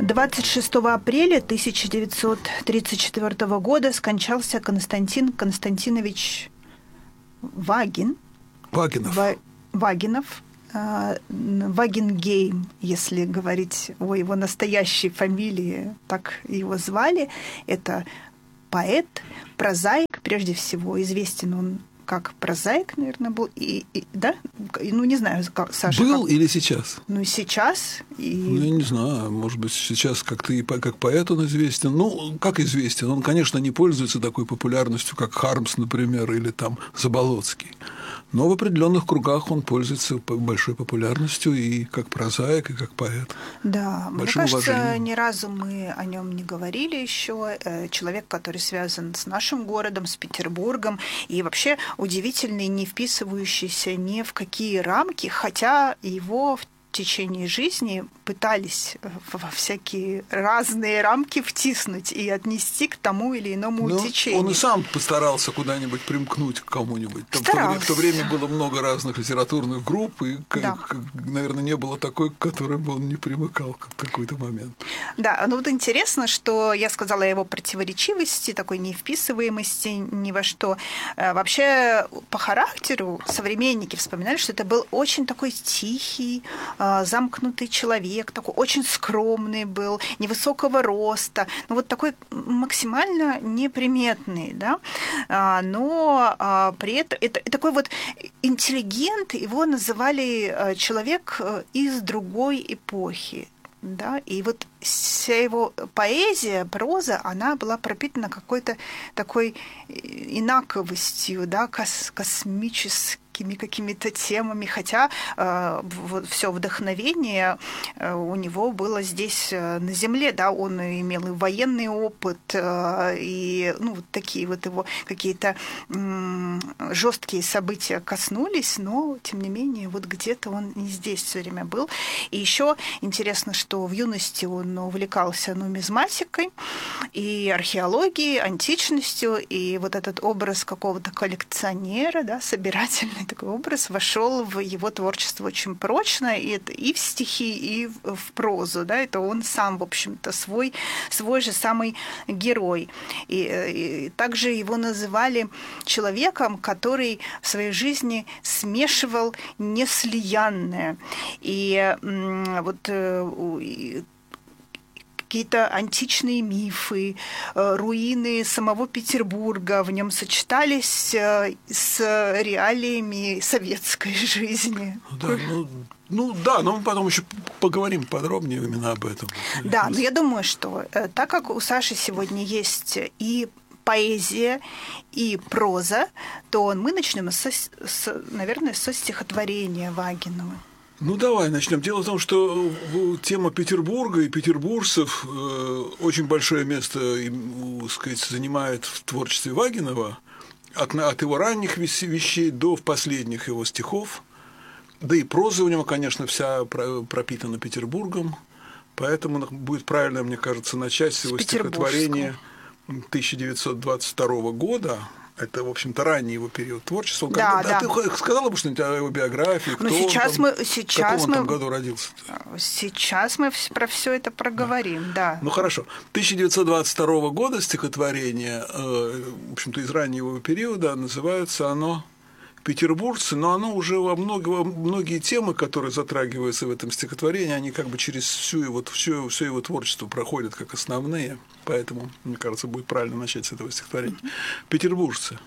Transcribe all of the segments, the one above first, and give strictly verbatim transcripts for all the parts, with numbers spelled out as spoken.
двадцать шестого апреля тысяча девятьсот тридцать четвёртого года скончался Константин Константинович Вагин. Вагинов. Ва- Вагинов. Вагенгейм, если говорить о его настоящей фамилии, так его звали. Это поэт, прозаик, прежде всего. Известен он как прозаик, наверное, был. И, и, да? Ну, не знаю, как, Саша. Был как... или сейчас? Ну, сейчас. И... Ну, я не знаю. Может быть, сейчас как-то и как поэт он известен. Ну, как известен? Он, конечно, не пользуется такой популярностью, как Хармс, например, или там Заболоцкий. Но в определенных кругах он пользуется большой популярностью и как прозаик, и как поэт. Да, Большим мне кажется, уважением. ни разу мы о нем не говорили еще. Человек, который связан с нашим городом, с Петербургом, и вообще удивительный, не вписывающийся ни в какие рамки, хотя его в течение жизни пытались во всякие разные рамки втиснуть и отнести к тому или иному ну, течению. Он и сам постарался куда-нибудь примкнуть к кому-нибудь. Там Старался. в то время было много разных литературных групп, и, да. наверное, не было такой, к которой бы он не примыкал в какой-то момент. Да, ну вот интересно, что я сказала о его противоречивости, такой невписываемости ни во что. Вообще, по характеру современники вспоминали, что это был очень такой тихий, замкнутый человек, такой очень скромный был, невысокого роста, ну вот такой максимально неприметный, да, но при этом это такой вот интеллигент, его называли человек из другой эпохи. Да, и вот вся его поэзия, проза, она была пропитана какой-то такой инаковостью, да, кос- космическими какими-то темами, хотя э, вот все вдохновение э, у него было здесь э, на земле, да, он имел и военный опыт, э, и ну, вот такие вот его какие-то э, жесткие события коснулись, но тем не менее вот где-то он не здесь все время был. И еще интересно, что в юности он увлекался нумизматикой и археологией, античностью, и вот этот образ какого-то коллекционера, да, собирательный такой образ, вошел в его творчество очень прочно, и, это и в стихи, и в, в прозу, да, это он сам, в общем-то, свой, свой же самый герой. И, и также его называли человеком, который в своей жизни смешивал неслиянное. И вот какие-то античные мифы, руины самого Петербурга в нем сочетались с реалиями советской жизни. Да, ну, ну да, но мы потом еще поговорим подробнее именно об этом. Да, но я думаю, что так как у Саши сегодня есть и поэзия, и проза, то мы начнем, со, с, наверное, со стихотворения Вагинова. Ну, давай начнем. Дело в том, что тема Петербурга и петербуржцев э, очень большое место, так сказать, занимает в творчестве Вагинова, от, от его ранних вещей до последних его стихов. Да и проза у него, конечно, вся пропитана Петербургом, поэтому будет правильно, мне кажется, начать с его стихотворения тысяча девятьсот двадцать второго года. Это, в общем-то, ранний его период творчества. Да, когда, да. А ты сказала бы что-нибудь о его биографии? Кто ну, сейчас он там, мы, сейчас в каком мы, он там году родился? Сейчас мы про все это проговорим, да. да. Ну, хорошо. тысяча девятьсот двадцать второго года стихотворение, в общем-то, из раннего периода, называется оно «Петербуржцы», но оно уже во много, многие темы, которые затрагиваются в этом стихотворении, они как бы через всю его, всю, все его творчество проходят как основные, поэтому, мне кажется, будет правильно начать с этого стихотворения. «Петербуржцы.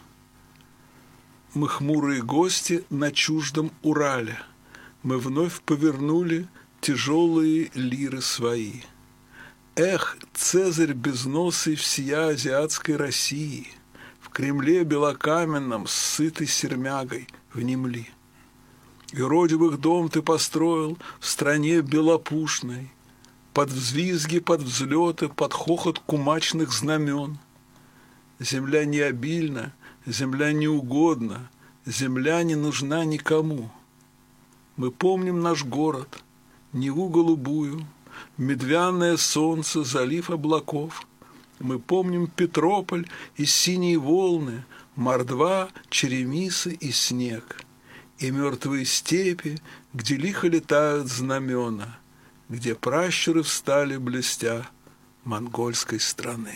Мы хмурые гости на чуждом Урале, мы вновь повернули тяжелые лиры свои. Эх, Цезарь безносый всея азиатской России, в Кремле белокаменном, сытый сермягой, внемли. Юродивых дом ты построил в стране белопушной, под взвизги, под взлеты, под хохот кумачных знамен. Земля не обильна, земля не угодна, земля не нужна никому. Мы помним наш город, Неву голубую, медвяное солнце, залив облаков. Мы помним Петрополь и синие волны, мордва, черемисы и снег, и мертвые степи, где лихо летают знамена, где пращуры встали блестя монгольской страны.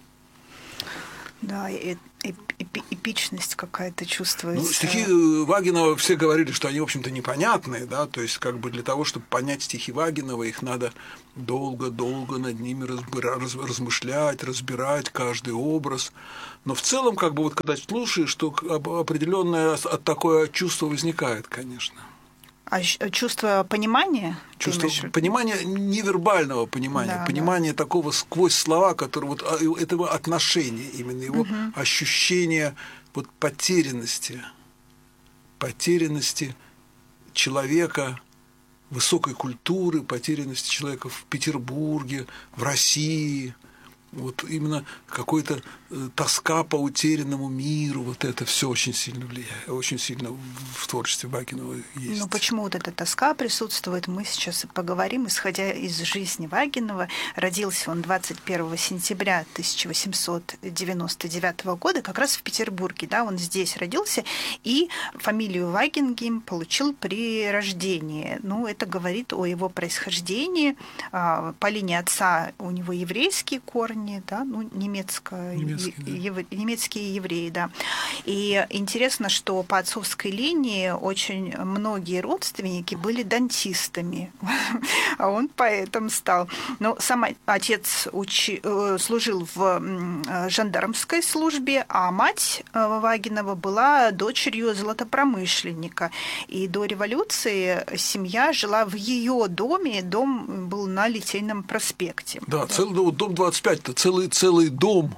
Да, и, и, и, эпичность какая-то чувствуется. Ну, стихи Вагинова все говорили, что они, в общем-то, непонятные, да, то есть как бы для того, чтобы понять стихи Вагинова, их надо долго-долго над ними разбира- раз- размышлять, разбирать каждый образ. Но в целом, как бы вот когда слушаешь, то определенное такое чувство возникает, конечно. А чувство понимания? Чувство понимания, невербального понимания, да, понимания да. такого сквозь слова, которое вот этого отношения, именно его угу. ощущения вот потерянности, потерянности человека, высокой культуры, потерянности человека в Петербурге, в России. Вот именно какой-то тоска по утерянному миру, вот это все очень сильно влияет, очень сильно в творчестве Вагинова есть. Ну почему вот эта тоска присутствует, мы сейчас поговорим, исходя из жизни Вагинова. Родился он двадцать первого сентября тысяча восемьсот девяносто девятого года, как раз в Петербурге, да, он здесь родился, и фамилию Вагингейм получил при рождении. Ну, это говорит о его происхождении. По линии отца у него еврейские корни, да, ну, немецко, немецкие, да. ев, немецкие евреи, да. И интересно, что по отцовской линии очень многие родственники были дантистами, а он поэтом стал. Но сам отец учи, служил в жандармской службе, а мать Вагинова была дочерью золотопромышленника. И до революции семья жила в ее доме, дом был на Литейном проспекте. Да, да. Целый дом двадцать пять, это целый, целый дом,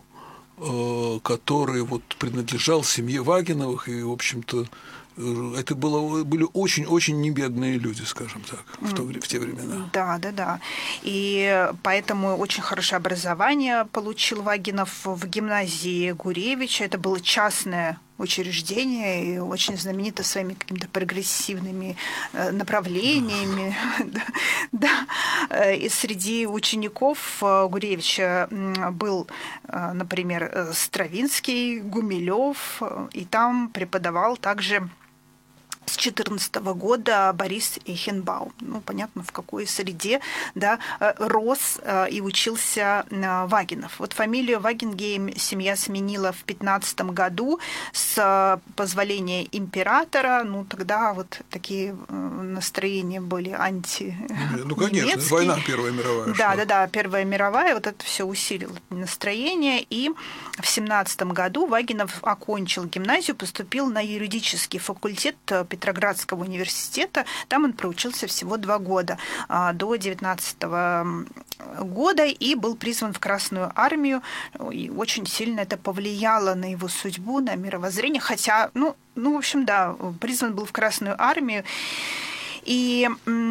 который вот принадлежал семье Вагиновых, и, в общем-то, это было, были очень-очень небедные люди, скажем так, в, то, в те времена. Да, да, да. И поэтому очень хорошее образование получил Вагинов в гимназии Гуревича. Это было частное учреждение и очень знаменито своими какими-то прогрессивными направлениями. Да. И среди учеников Гуревича был, например, Стравинский, Гумилев, и там преподавал также с две тысячи четырнадцатого года Борис Эйхенбаум. Ну, понятно, в какой среде, да, рос и учился Вагинов. Вот фамилию Вагингейм семья сменила в пятнадцатом году с позволения императора. Ну, тогда вот такие настроения были анти. Ну, конечно, война Первая мировая. Да, да, да, Первая мировая, вот это все усилило настроение. И в семнадцатом году Вагинов окончил гимназию, поступил на юридический факультет Петроградского университета. Там он проучился всего два года, до девятнадцатого года, и был призван в Красную армию. И очень сильно это повлияло на его судьбу, на мировоззрение. Хотя, ну, ну в общем, да, призван был в Красную армию. И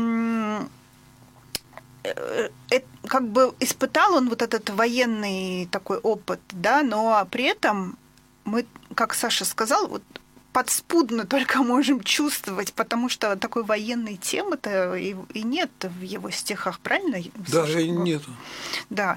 как бы испытал он вот этот военный такой опыт, да, но при этом мы, как Саша сказал, вот подспудно только можем чувствовать, потому что такой военной темы-то и, и нет в его стихах, правильно? Да, и нету. Да.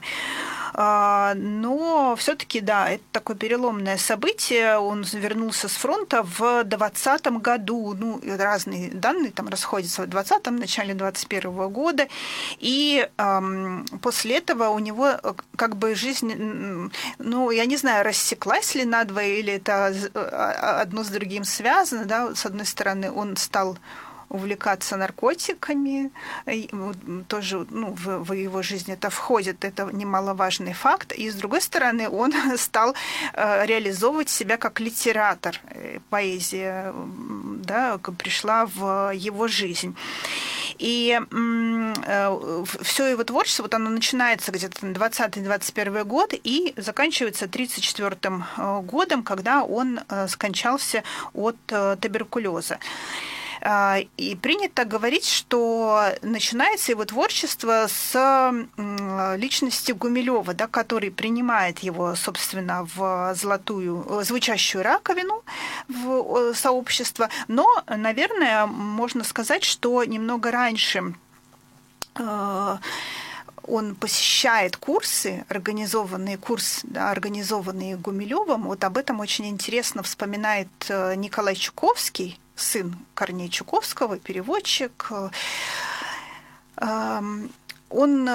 Но все-таки, да, это такое переломное событие. Он вернулся с фронта в двадцатом году. Ну, разные данные там расходятся в двадцатом, в начале двадцать первого года. И эм, после этого у него как бы жизнь, ну, я не знаю, рассеклась ли надвое, или это одно с другим связано. Да? С одной стороны, он стал увлекаться наркотиками, тоже, ну, в, в его жизнь это входит, это немаловажный факт. И, с другой стороны, он стал э, реализовывать себя как литератор. Поэзия, да, пришла в его жизнь. И э, все его творчество, вот оно начинается где-то на двадцатый — двадцать первый год и заканчивается тридцать четвёртым годом, когда он э, скончался от э, туберкулеза. И принято говорить, что начинается его творчество с личности Гумилева, да, который принимает его, собственно, в золотую звучащую раковину в сообщество. Но, наверное, можно сказать, что немного раньше он посещает курсы, организованные курсы, да, организованные Гумилевым. Вот об этом очень интересно вспоминает Николай Чуковский, сын Корнея Чуковского, переводчик. Он,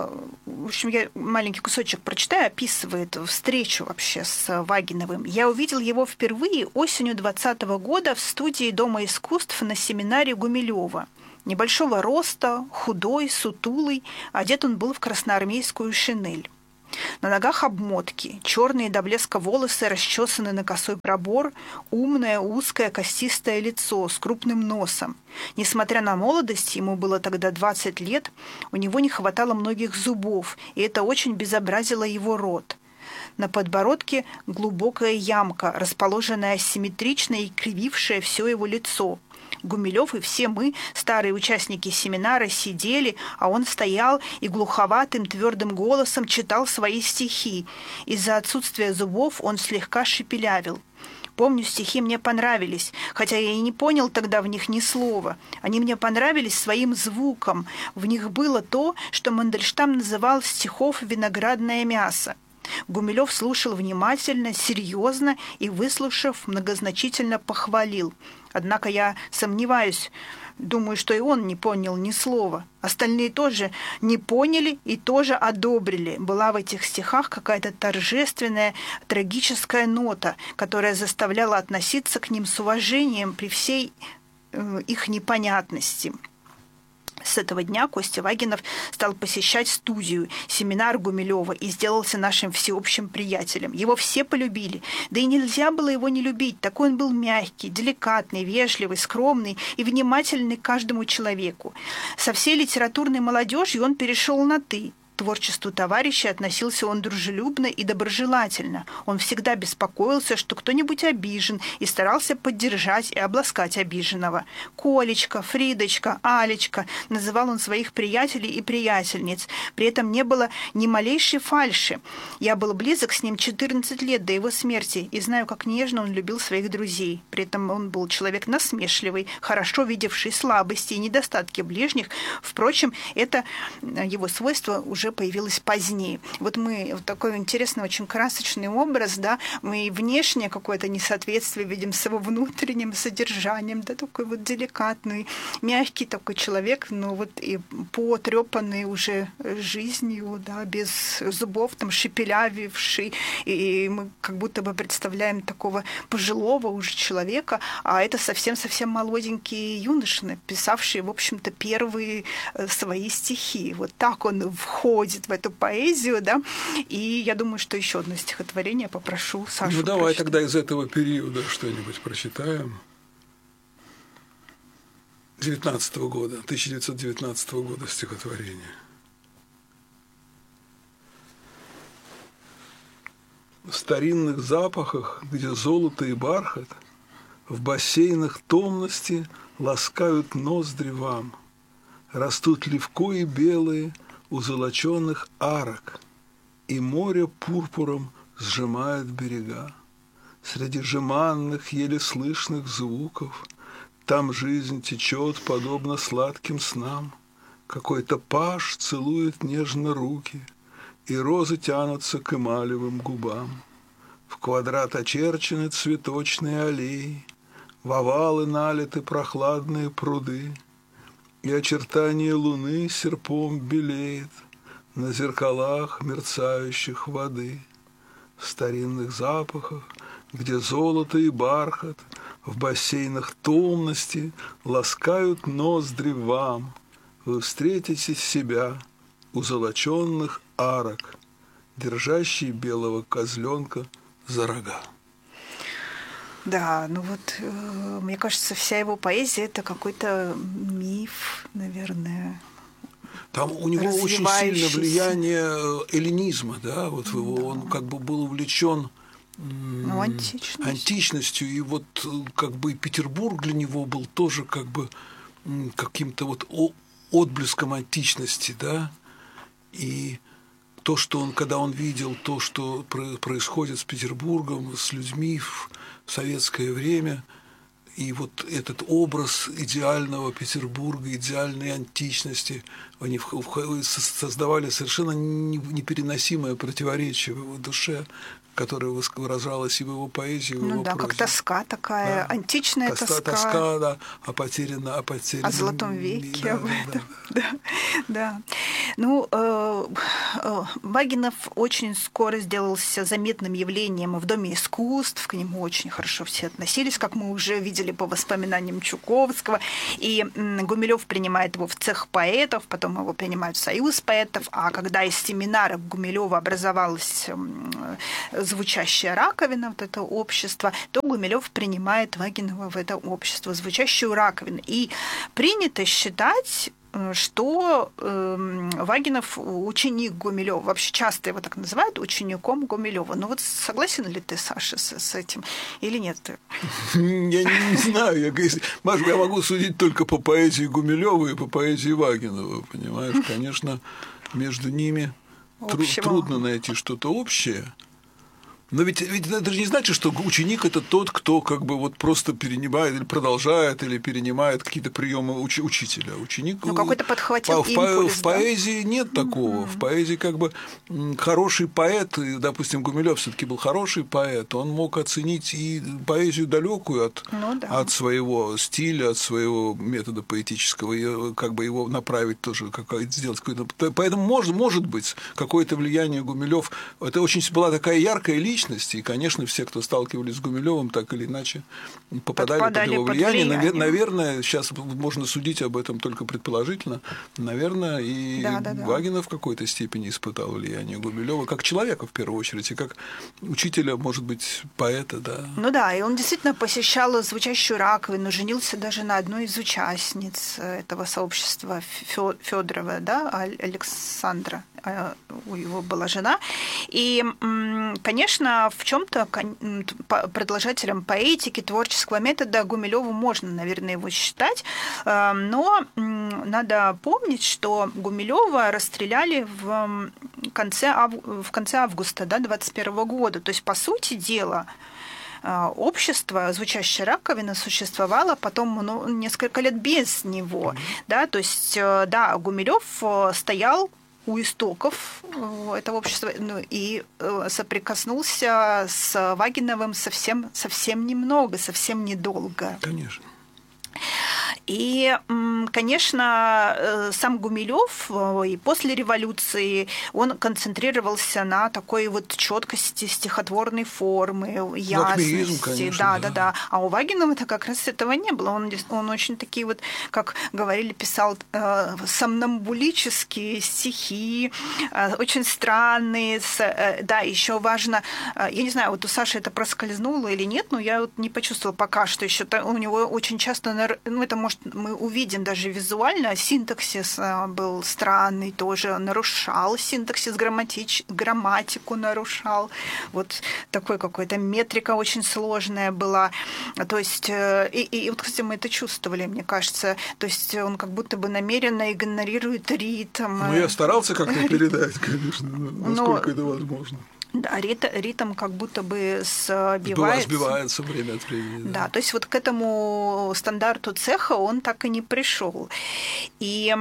в общем, я маленький кусочек прочитаю, описывает встречу вообще с Вагиновым. «Я увидел его впервые осенью двадцатого года в студии Дома искусств на семинаре Гумилева. Небольшого роста, худой, сутулый, одет он был в красноармейскую шинель. На ногах обмотки, черные до блеска волосы расчесаны на косой пробор, умное, узкое, костистое лицо с крупным носом. Несмотря на молодость, ему было тогда двадцать лет, у него не хватало многих зубов, и это очень безобразило его рот. На подбородке глубокая ямка, расположенная асимметрично и кривившая все его лицо. Гумилев и все мы, старые участники семинара, сидели, а он стоял и глуховатым твердым голосом читал свои стихи. Из-за отсутствия зубов он слегка шепелявил. Помню, стихи мне понравились, хотя я и не понял тогда в них ни слова. Они мне понравились своим звуком. В них было то, что Мандельштам называл стихов «виноградное мясо». Гумилев слушал внимательно, серьезно и, выслушав, многозначительно похвалил. Однако я сомневаюсь, думаю, что и он не понял ни слова. Остальные тоже не поняли и тоже одобрили. Была в этих стихах какая-то торжественная, трагическая нота, которая заставляла относиться к ним с уважением при всей э, их непонятности. С этого дня Костя Вагинов стал посещать студию, семинар Гумилева и сделался нашим всеобщим приятелем. Его все полюбили, да и нельзя было его не любить. Такой он был мягкий, деликатный, вежливый, скромный и внимательный к каждому человеку. Со всей литературной молодежью он перешел на «ты». К творчеству товарища относился он дружелюбно и доброжелательно. Он всегда беспокоился, что кто-нибудь обижен, и старался поддержать и обласкать обиженного. Колечка, Фридочка, Алечка — называл он своих приятелей и приятельниц. При этом не было ни малейшей фальши. Я был близок с ним четырнадцать лет до его смерти и знаю, как нежно он любил своих друзей. При этом он был человек насмешливый, хорошо видевший слабости и недостатки ближних. Впрочем, это его свойство уже появилась позднее. Вот мы вот такой интересный, очень красочный образ, да, мы и внешнее какое-то несоответствие видим с его внутренним содержанием, да, такой вот деликатный, мягкий такой человек, но вот и потрепанный уже жизнью, да, без зубов, там, шепелявивший, и мы как будто бы представляем такого пожилого уже человека, а это совсем-совсем молоденький юноша, написавший, в общем-то, первые свои стихи. Вот так он входит в эту поэзию, да, и я думаю, что еще одно стихотворение попрошу Сашу. Ну, давай прочитать. тогда из этого периода что-нибудь прочитаем. девятнадцатого года, тысяча девятьсот девятнадцатого года стихотворение. В старинных запахах, где золото и бархат, в бассейнах томности ласкают ноздри вам. Растут левкои белые у золоченных арок, и море пурпуром сжимает берега. Среди жеманных, еле слышных звуков там жизнь течет, подобно сладким снам. Какой-то паж целует нежно руки, и розы тянутся к эмалевым губам. В квадрат очерчены цветочные аллеи, в овалы налиты прохладные пруды, и очертание луны серпом белеет на зеркалах мерцающих воды. В старинных запахах, где золото и бархат, в бассейнах томности ласкают ноздри вам. Вы встретите себя у золоченных арок, держащий белого козленка за рога. Да, ну вот, э, мне кажется, вся его поэзия — это какой-то миф, наверное. Там у него очень сильное влияние эллинизма, да, вот в его, да. Он как бы был увлечен ну, античностью. античностью, и вот как бы Петербург для него был тоже как бы каким-то вот отблеском античности, да, и то, что он, когда он видел то, что происходит с Петербургом, с людьми в советское время, и вот этот образ идеального Петербурга, идеальной античности, они создавали совершенно непереносимое противоречие в его душе, которая выражалась и в его поэзии, и в ну его да, прозе. как тоска такая, да. Античная тоска. тоска. Тоска, да, о потерянном, о потерянном... О золотом веке, да, об да, этом. да. Да, да. Ну, э, э, Вагинов очень скоро сделался заметным явлением в Доме искусств, к нему очень хорошо все относились, как мы уже видели по воспоминаниям Чуковского, и Гумилев принимает его в цех поэтов, потом его принимают в союз поэтов, а когда из семинаров Гумилева образовалась звучащая раковина, вот это общество, то Гумилев принимает Вагинова в это общество, звучащую раковину. И принято считать, что э, Вагинов ученик Гумилева, вообще часто его так называют учеником Гумилева. Ну вот согласен ли ты, Саша, с, с этим или нет? Я не, не знаю, я, Маша, я могу судить только по поэзии Гумилева и по поэзии Вагинова, понимаешь? Конечно, между ними тру- трудно найти что-то общее. Но ведь, ведь это же не значит, что ученик – это тот, кто как бы вот просто перенимает или продолжает, или перенимает какие-то приемы уч- учителя. Ученик… Ну, какой-то подхватил в, импульс, в да? поэзии нет такого. Mm-hmm. В поэзии как бы хороший поэт, и, допустим, Гумилев все-таки был хороший поэт, он мог оценить и поэзию далекую от, ну, да. от своего стиля, от своего метода поэтического, и как бы его направить тоже, как, сделать какой-то… Поэтому может, может быть какое-то влияние Гумилев. Это очень была такая яркая личность, и, конечно, все, кто сталкивались с Гумилевым, так или иначе попадали Подпадали под его под влияние. влияние. Наверное, сейчас можно судить об этом только предположительно. Наверное, и да, да, да. Вагинов в какой-то степени испытал влияние Гумилева как человека, в первую очередь, и как учителя, может быть, поэта. Да. Ну да, и он действительно посещал звучащую раковину, женился даже на одной из участниц этого сообщества Федорова, да, Александра. У него была жена. И, конечно, в чем-то продолжателем поэтики, творческого метода Гумилеву можно, наверное, его считать, но надо помнить, что Гумилева расстреляли в конце, ав... в конце августа да, двадцать первого года. То есть, по сути дела, общество, звучащая раковина, существовало потом ну, несколько лет без него. Mm-hmm. Да? То есть, да, Гумилев стоял у истоков этого общества ну, и соприкоснулся с Вагиновым совсем, совсем немного, совсем недолго. Конечно. И, конечно, сам Гумилев и после революции он концентрировался на такой вот четкости стихотворной формы, ясности. Конечно, да, да. да, да. А у Вагинова-то как раз этого не было. Он, он очень такие вот, как говорили, писал э, сомнамбулические стихи, э, очень странные. С, э, да, еще важно, э, я не знаю, вот у Саши это проскользнуло или нет, но я вот не почувствовала пока что еще. У него очень часто, ну это может мы увидим даже визуально, синтаксис был странный тоже, нарушал синтаксис, грамматич, грамматику нарушал. Вот такой какой-то метрика очень сложная была. То есть, и, и вот, кстати, мы это чувствовали, мне кажется. То есть он как будто бы намеренно игнорирует ритм. Ну, я старался как-то передать, конечно, насколько Но... это возможно. Да, ритм, ритм как будто бы сбивается. Сбивается время от времени. Да. да, то есть вот к этому стандарту цеха он так и не пришел. И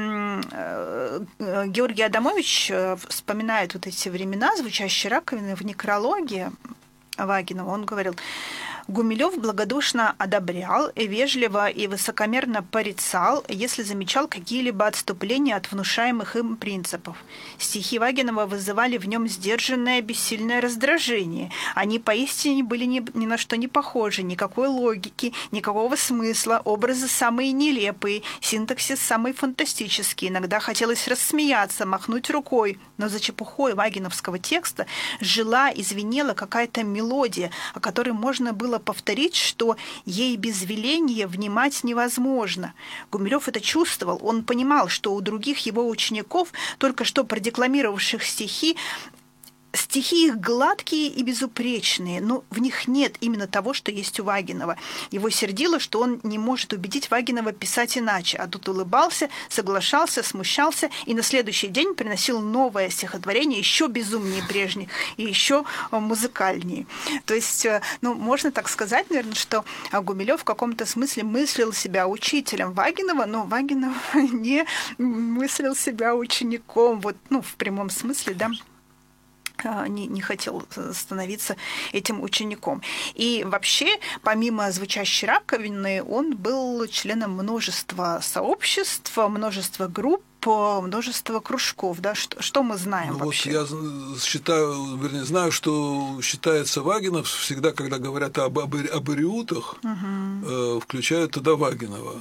э, Георгий Адамович вспоминает вот эти времена звучащей раковины в некрологе Вагинова. Он говорил: Гумилев благодушно одобрял, вежливо и высокомерно порицал, если замечал какие-либо отступления от внушаемых им принципов. Стихи Вагинова вызывали в нем сдержанное бессильное раздражение. Они поистине были ни, ни на что не похожи, никакой логики, никакого смысла, образы самые нелепые, синтаксис самый фантастический. Иногда хотелось рассмеяться, махнуть рукой, но за чепухой вагиновского текста жила и звенела какая-то мелодия, о которой можно было повторить, что ей без веления внимать невозможно. Гумилев это чувствовал, он понимал, что у других его учеников, только что продекламировавших стихи, стихи их гладкие и безупречные, но в них нет именно того, что есть у Вагинова. Его сердило, что он не может убедить Вагинова писать иначе, а тут улыбался, соглашался, смущался и на следующий день приносил новое стихотворение, еще безумнее прежних и еще музыкальнее. То есть, ну, можно так сказать, наверное, что Гумилев в каком-то смысле мыслил себя учителем Вагинова, но Вагинов не мыслил себя учеником, вот, ну, в прямом смысле, да. не, не хотел становиться этим учеником. И вообще, помимо звучащей раковины, он был членом множества сообществ, множества групп, множество кружков, да, что, что мы знаем ну, вообще? Вот я считаю, вернее, знаю, что считается Вагинов всегда, когда говорят об, об, об ариутах, угу. э, включают туда Вагинова.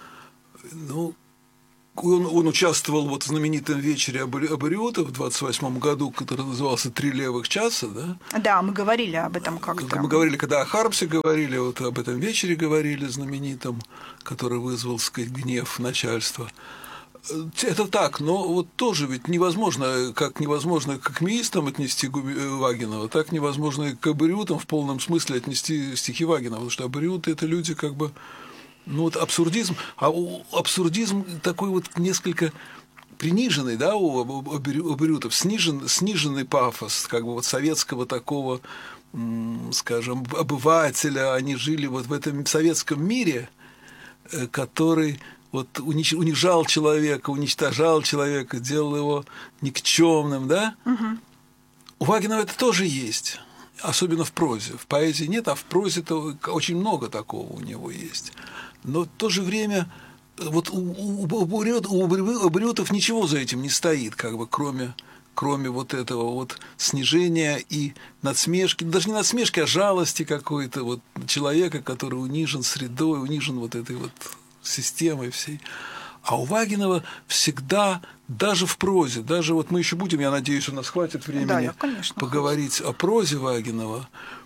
Ну, он, он участвовал вот в знаменитом вечере об, об ариутах в двадцать восьмом году, который назывался «Три левых часа», да? Да, мы говорили об этом как-то. Мы говорили, когда о Хармсе говорили, вот об этом вечере говорили знаменитом, который вызвал, так сказать, гнев начальства. Это так, но вот тоже ведь невозможно, как невозможно к акмеистам отнести Вагинова, так невозможно и к абориутам в полном смысле отнести стихи Вагинова, потому что абориуты – это люди как бы, ну вот абсурдизм, а абсурдизм такой вот несколько приниженный, да, у абориутов, снижен, сниженный пафос, как бы вот советского такого, скажем, обывателя, они жили вот в этом советском мире, который вот унижал человека, уничтожал человека, делал его никчемным, да? Угу. У Вагинова это тоже есть, особенно в прозе. В поэзии нет, а в прозе-то очень много такого у него есть. Но в то же время вот у, у, у абориутов ничего за этим не стоит, как бы, кроме, кроме вот этого вот снижения и надсмешки, даже не надсмешки, а жалости какой-то вот человека, который унижен средой, унижен вот этой вот системой всей. А у Вагинова всегда, даже в прозе, даже вот мы еще будем, я надеюсь, у нас хватит времени да, я, конечно, поговорить хочу. О прозе Вагинова,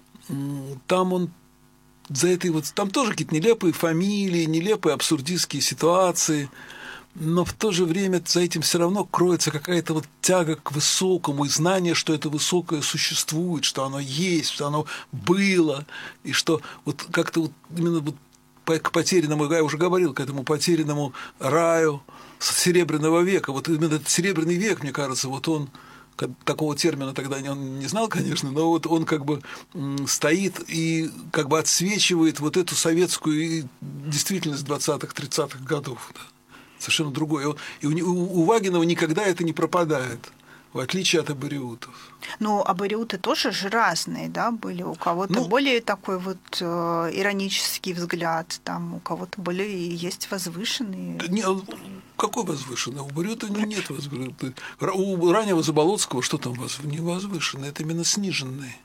там он за этой вот, там тоже какие-то нелепые фамилии, нелепые абсурдистские ситуации, но в то же время за этим все равно кроется какая-то вот тяга к высокому и знание, что это высокое существует, что оно есть, что оно было, и что вот как-то вот именно вот к потерянному, я уже говорил, к этому потерянному раю Серебряного века. Вот именно этот Серебряный век, мне кажется, вот он, такого термина тогда он не знал, конечно, но вот он как бы стоит и как бы отсвечивает вот эту советскую действительность двадцатых-тридцатых годов. Да. Совершенно другое. И у, у, у Вагинова никогда это не пропадает. В отличие от абориутов. Ну, абориуты тоже же разные, да, были. У кого-то ну, более такой вот э, иронический взгляд, там у кого-то более есть возвышенные. Не, какой возвышенный? У абориута нет возвышенного. У раннего Заболоцкого что там не возвышенное? Это именно сниженное.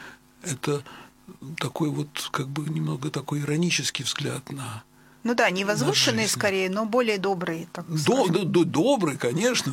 Это такой вот, как бы, немного такой иронический взгляд на... Ну да, не возвышенные скорее, но более добрые. Так до, до, до, добрые, конечно.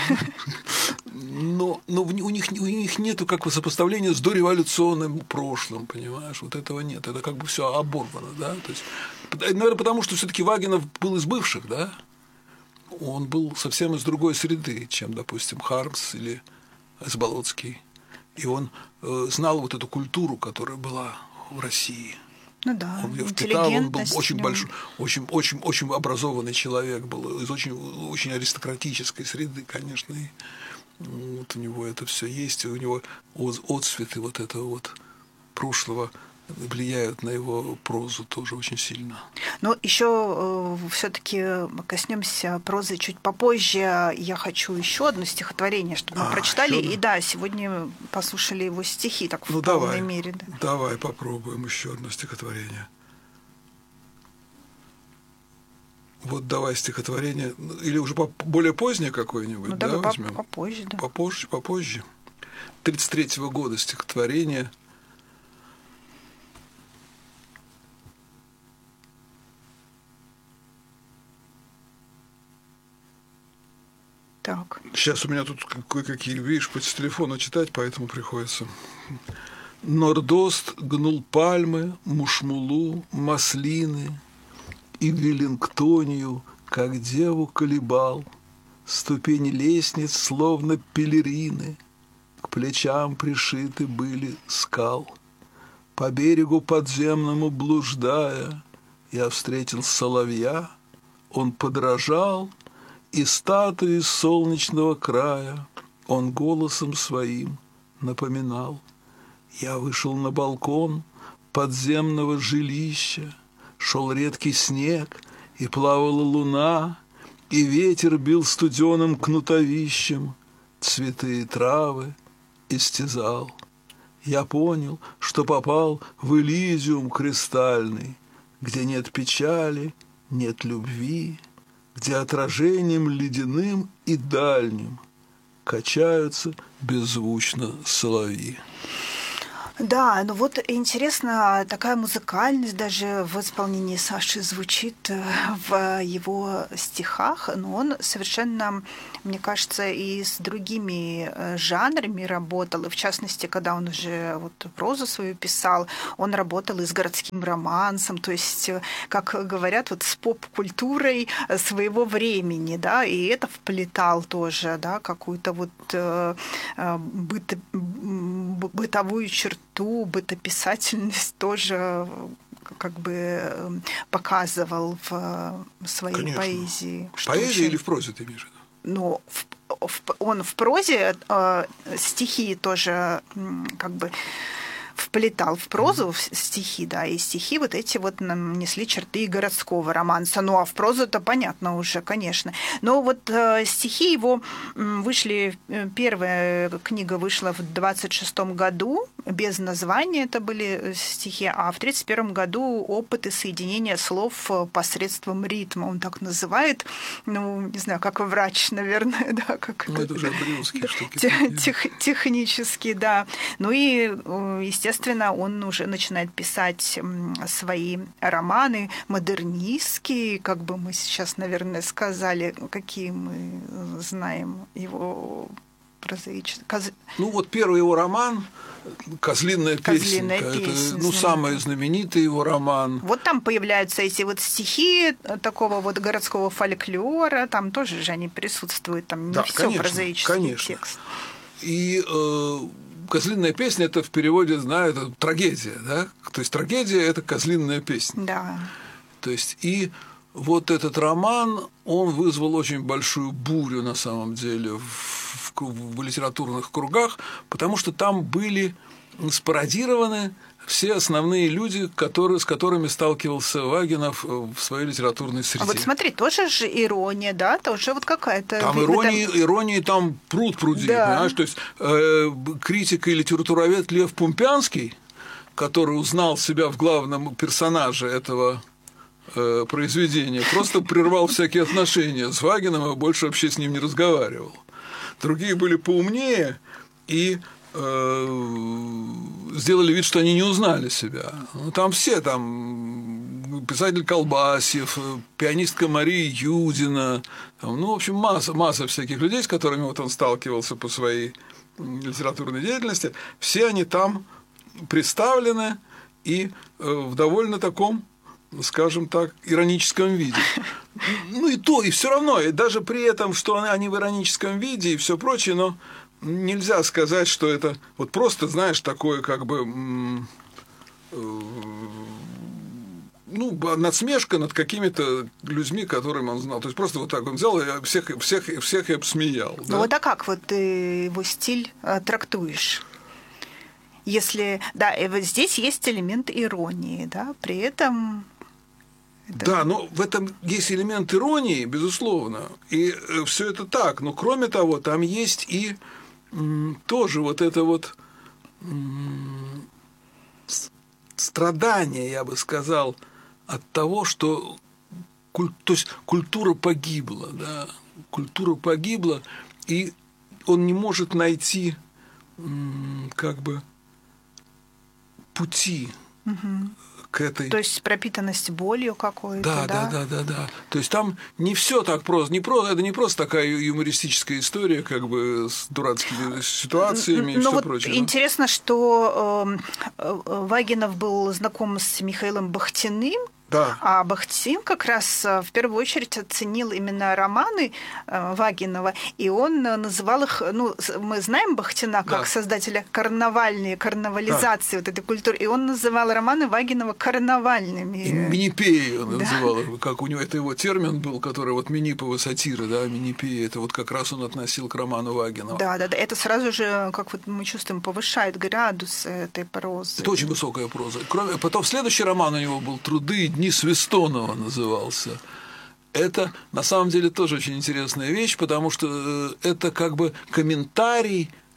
Но, но у них, у них нету как бы сопоставления с дореволюционным прошлым, понимаешь? Вот этого нет. Это как бы все оборвано, да? То есть, наверное, потому что все-таки Вагинов был из бывших, да? Он был совсем из другой среды, чем, допустим, Хармс или Заболоцкий. И он э, знал вот эту культуру, которая была в России. Ну да, он ее впитал, он был очень большой, очень, очень, очень образованный человек, был из очень, очень аристократической среды, конечно, и вот у него это все есть, и у него отцветы вот этого вот прошлого влияют на его прозу тоже очень сильно. Но еще э, все-таки коснемся прозы чуть попозже. Я хочу еще одно стихотворение, чтобы мы а, прочитали. И да, сегодня послушали его стихи так в ну, полной давай, мере. Да. Давай попробуем еще одно стихотворение. Вот давай стихотворение, или уже более позднее какое-нибудь, ну, да, давай возьмем? Попозже, да. Попозже, попозже. тридцать третьего года стихотворение. Так. Сейчас у меня тут кое-какие, видишь, по телефону читать, поэтому приходится. Нордост гнул пальмы, мушмулу, маслины, и в Веллингтонию, как деву колебал, ступени лестниц, словно пелерины, к плечам пришиты были скал. По берегу подземному блуждая, я встретил соловья, он подражал, и статуи солнечного края он голосом своим напоминал. Я вышел на балкон подземного жилища, шел редкий снег, и плавала луна, и ветер бил студеным кнутовищем цветы и травы истязал. Я понял, что попал в Элизиум кристальный, где нет печали, нет любви, где отражением ледяным и дальним качаются беззвучно соловьи. Да, ну вот интересно, такая музыкальность даже в исполнении Саши звучит в его стихах, но он совершенно, мне кажется, и с другими жанрами работал, и в частности, когда он уже вот прозу свою писал, он работал и с городским романсом, то есть, как говорят, вот с поп-культурой своего времени, да, и это вплетал тоже, да, какую-то вот э, быт, бытовую черту, бытописательность тоже как бы показывал в своей Конечно. поэзии. В поэзии очень... или в прозе ты имеешь в виду? Ну, в, в, он в прозе э, стихи тоже как бы вплетал в прозу, в стихи, да, и стихи вот эти вот нам несли черты городского романса. Ну, а в прозу это понятно уже, конечно. Но вот э, стихи его вышли, первая книга вышла в двадцать шестом году, без названия это были стихи, а в тридцать первом году «Опыты соединения слов посредством ритма», он так называет, ну, не знаю, как врач, наверное, да, как ну, это уже брюнские штуки. Тех, технически, да. Ну и, естественно, Естественно, он уже начинает писать свои романы модернистские, как бы мы сейчас, наверное, сказали, какие мы знаем его прозаические. Коз... Ну вот первый его роман «Козлиная, Козлиная песенка», песня, это ну, самый знаменитый его роман. Вот там появляются эти вот стихи такого вот городского фольклора, там тоже же они присутствуют, там не да, все конечно, прозаический конечно. текст. И э, «Козлиная песня» – это в переводе, знаю, это трагедия, да? То есть трагедия – это козлиная песня. Да. То есть и вот этот роман, он вызвал очень большую бурю на самом деле в, в, в литературных кругах, потому что там были спародированы все основные люди, которые, с которыми сталкивался Вагинов в своей литературной среде. А вот смотри, тоже же ирония, да, тоже вот какая-то... Там иронии, этом... иронии там пруд пруди, да. Понимаешь? То есть э, критик и литературовед Лев Пумпянский, который узнал себя в главном персонаже этого э, произведения, просто прервал всякие отношения с Вагиным и больше вообще с ним не разговаривал. Другие были поумнее и сделали вид, что они не узнали себя. Ну, там все, там писатель Колбасев, пианистка Мария Юдина, там, ну, в общем, масса, масса всяких людей, с которыми вот он сталкивался по своей литературной деятельности, все они там представлены и в довольно таком, скажем так, ироническом виде. Ну и то, и все равно, и даже при этом, что они в ироническом виде и все прочее, но нельзя сказать, что это вот просто, знаешь, такое как бы ну, насмешка над какими-то людьми, которым он знал. То есть просто вот так он взял и всех, всех, всех и обсмеял. Ну да? Вот а как вот ты его стиль трактуешь? Если, да, и вот здесь есть элемент иронии, да, при этом... Это... Да, но в этом есть элемент иронии, безусловно, и все это так. Но кроме того, там есть и м, тоже вот это вот м, страдание, я бы сказал, от того, что куль, то есть культура погибла, да, культура погибла, и он не может найти м, как бы пути. Угу. К этой... То есть пропитанность болью какой-то, да, да? Да, да, да, да. То есть там не все так просто, не просто, это не просто такая юмористическая история, как бы с дурацкими ситуациями и Но все вот прочее. Интересно, что э, Вагинов был знаком с Михаилом Бахтиным. Да. А Бахтин как раз в первую очередь оценил именно романы Вагинова, и он называл их, ну, мы знаем Бахтина как да. создателя карнавальной, карнавализации да. вот этой культуры, и он называл романы Вагинова карнавальными. И Минипея он да. называл, как у него это его термин был, который вот Минипова сатира, да, Минипея, это вот как раз он относил к роману Вагинова. Да, да, да, это сразу же, как вот мы чувствуем, повышает градус этой прозы. Это очень высокая проза. Кроме, потом следующий роман у него был «Труды дни Свистонова» назывался. Это на самом деле тоже очень интересная вещь, потому что это как бы комментарий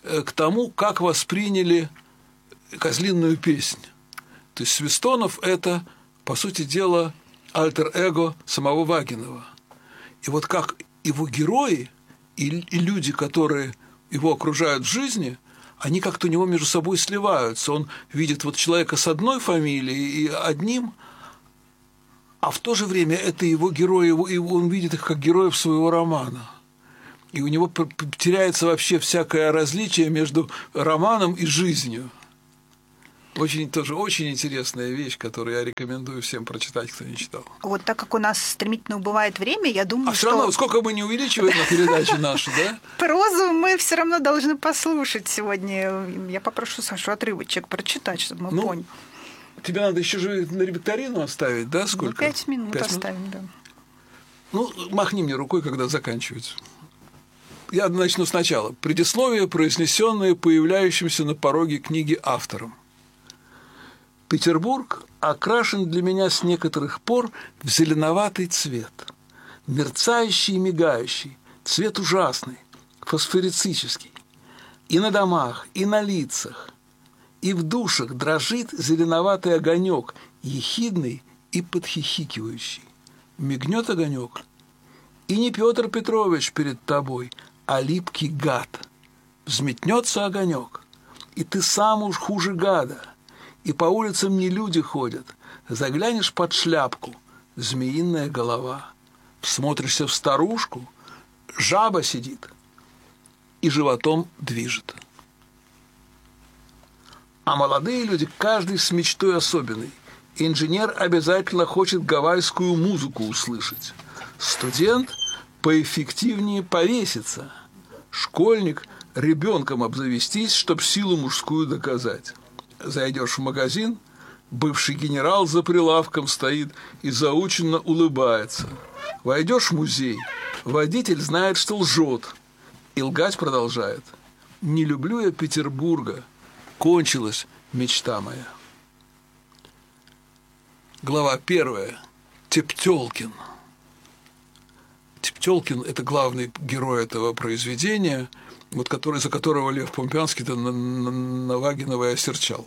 к тому, как восприняли «Козлиную песнь». То есть Свистонов – это, по сути дела, альтер-эго самого Вагинова. И вот как его герои и, и люди, которые его окружают в жизни, они как-то у него между собой сливаются. Он видит вот человека с одной фамилией и одним, а в то же время это его герои, и он видит их как героев своего романа. И у него теряется вообще всякое различие между романом и жизнью. Очень, тоже очень интересная вещь, которую я рекомендую всем прочитать, кто не читал. Вот так как у нас стремительно убывает время, я думаю, а что... А все равно, сколько мы не увеличиваем на передачу нашу, да? Прозу мы все равно должны послушать сегодня. Я попрошу Сашу отрывочек прочитать, чтобы мы ну, поняли. Тебе надо еще же на викторину оставить, да? Сколько? Ну, пять минут пять оставим, минут? да. Ну, махни мне рукой, когда заканчивается. Я начну сначала. Предисловие, произнесенное появляющимся на пороге книги автором. Петербург окрашен для меня с некоторых пор в зеленоватый цвет. Мерцающий и мигающий, цвет ужасный, фосфорицический. И на домах, и на лицах, и в душах дрожит зеленоватый огонек, ехидный и подхихикивающий. Мигнет огонек, и не Петр Петрович перед тобой, а липкий гад. Взметнется огонек, и ты сам уж хуже гада. И по улицам не люди ходят. Заглянешь под шляпку — змеиная голова. Всмотришься в старушку — жаба сидит и животом движет. А молодые люди, каждый с мечтой особенной. Инженер обязательно хочет гавайскую музыку услышать. Студент поэффективнее повеситься. Школьник — ребенком обзавестись, чтоб силу мужскую доказать. Зайдешь в магазин, бывший генерал за прилавком стоит и заученно улыбается. Войдешь в музей, водитель знает, что лжет, и лгать продолжает. Не люблю я Петербурга, кончилась мечта моя. Глава первая. Тептёлкин. Тептёлкин – это главный герой этого произведения, вот который, за которого Лев Помпянский-то на, на, на Вагинова и осерчал.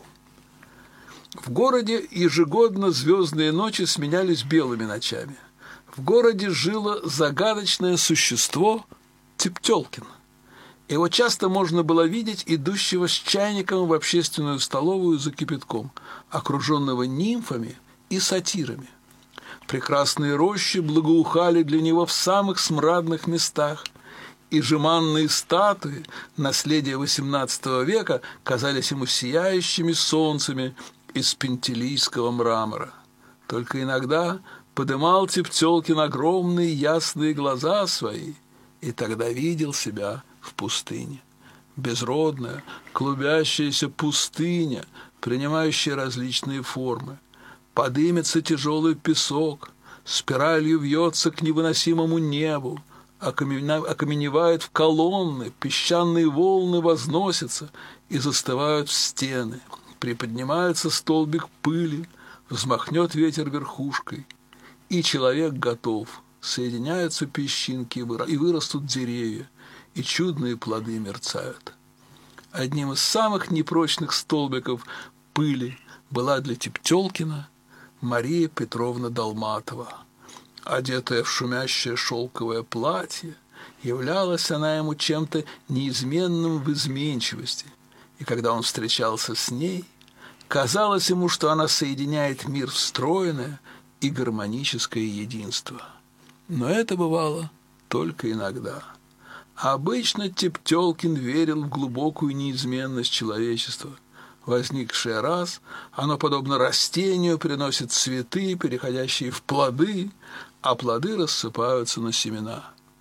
В городе ежегодно звездные ночи сменялись белыми ночами. В городе жило загадочное существо Тептёлкин. Его часто можно было видеть идущего с чайником в общественную столовую за кипятком, окруженного нимфами и сатирами. Прекрасные рощи благоухали для него в самых смрадных местах, и жеманные статуи, наследие восемнадцатого века, казались ему сияющими солнцами из пентелийского мрамора. Только иногда подымал Тептёлкин огромные ясные глаза свои, и тогда видел себя в пустыне. Безродная, клубящаяся пустыня, принимающая различные формы. Подымется тяжелый песок, спиралью вьется к невыносимому небу, окаменевает в колонны, песчаные волны возносятся и застывают в стены. Приподнимается столбик пыли, взмахнет ветер верхушкой, и человек готов. Соединяются песчинки, и вырастут деревья, и чудные плоды мерцают. Одним из самых непрочных столбиков пыли была для Тептёлкина Мария Петровна Долматова. Одетая в шумящее шелковое платье, являлась она ему чем-то неизменным в изменчивости, и когда он встречался с ней, казалось ему, что она соединяет мир в стройное и гармоническое единство. Но это бывало только иногда. Обычно Тептёлкин верил в глубокую неизменность человечества. Возникшее раз, оно, подобно растению, приносит цветы, переходящие в плоды, а плоды рассыпаются на семена.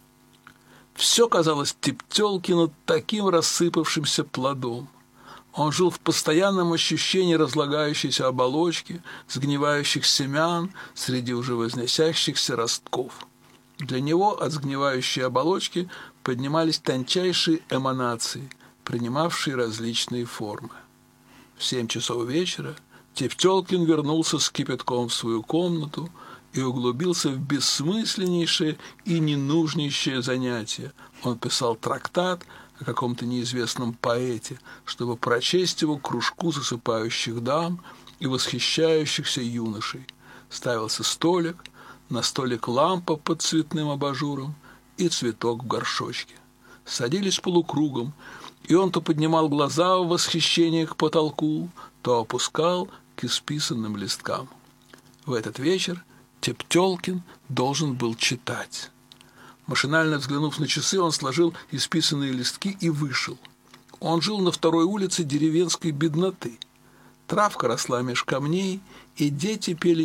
Все казалось Тептёлкину таким рассыпавшимся плодом. Он жил в постоянном ощущении разлагающейся оболочки, сгнивающих семян среди уже возносящихся ростков. Для него от сгнивающей оболочки поднимались тончайшие эманации, принимавшие различные формы. В семь часов вечера Тептёлкин вернулся с кипятком в свою комнату и углубился в бессмысленнейшее и ненужнейшее занятие. Он писал трактат о каком-то неизвестном поэте, чтобы прочесть его кружку засыпающих дам и восхищающихся юношей. Ставился столик, на столик лампа под цветным абажуром и цветок в горшочке. Садились полукругом, и он то поднимал глаза в восхищение к потолку, то опускал к исписанным листкам. В этот вечер Тептёлкин должен был читать. Машинально взглянув на часы, он сложил исписанные листки и вышел. Он жил на второй улице деревенской бедноты. Травка росла меж камней, и дети пели